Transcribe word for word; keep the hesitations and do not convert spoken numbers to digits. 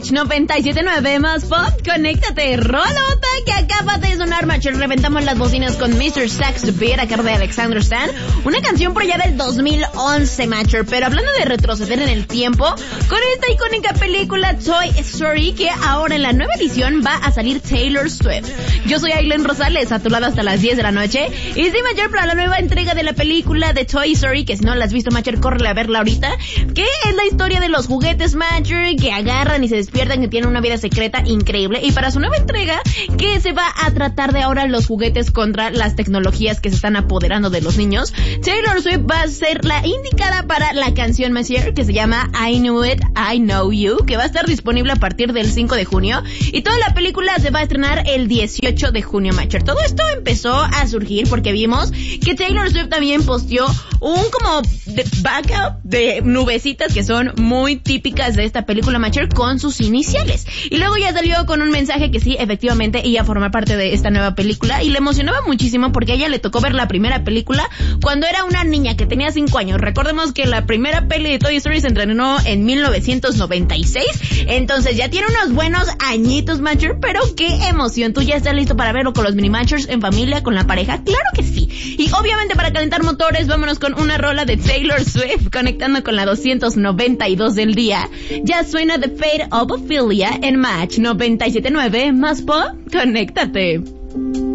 Match noventa y siete punto nueve más pop, conéctate, rolota que acaba de sonar, Matcher. Reventamos las bocinas con mister Sax to Beat a cargo de Alexander Stan, una canción por allá del dos mil once, Matcher. Pero hablando de retroceder en el tiempo, con esta icónica película Toy Story, que ahora en la nueva edición va a salir Taylor Swift. Yo soy Aileen Rosales, a tu lado hasta las diez de la noche, y sí, Matcher, para la nueva entrega de la película de Toy Story, que si no la has visto, Matcher, córrele a verla ahorita, que es la historia de los juguetes, Matcher, que agarran y se despiertan, que tienen una vida secreta increíble. Y para su nueva entrega, que se va a tratar de ahora los juguetes contra las tecnologías que se están apoderando de los niños, Taylor Swift va a ser la indicada para la canción Messier, que se llama I Knew It, I Know You, que va a estar disponible a partir del cinco de junio, y toda la película se va a estrenar el dieciocho de junio, Matcher. Todo esto empezó a surgir porque vimos que Taylor Swift también posteó un como de backup de nubecitas que son muy típicas de esta película, Matcher, con sus iniciales. Y luego ya salió con un mensaje que sí, efectivamente, iba a formar parte de esta nueva película, y le emocionaba muchísimo porque a ella le tocó ver la primera película cuando era una niña que tenía cinco años. Recordemos que la primera peli de Toy Story se estrenó en mil novecientos noventa y seis, entonces ya tiene unos buenos añitos, Matcher, pero qué emoción. ¿Tú ya estás listo para verlo con los mini Matchers en familia, con la pareja? Claro que sí. Y obviamente para calentar motores, vámonos con una rola de Taylor Swift, conectando con la doscientos noventa y dos del día. Ya suena The Fate of Ophelia en Match noventa y siete punto nueve más pop, conéctate.